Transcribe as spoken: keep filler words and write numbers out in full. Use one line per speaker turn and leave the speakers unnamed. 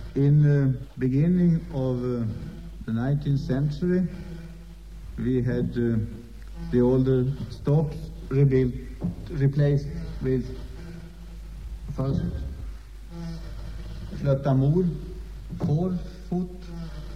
In the beginning of uh, the nineteenth century, we had uh, the older stocks rebuilt, replaced with first flötamor, four foot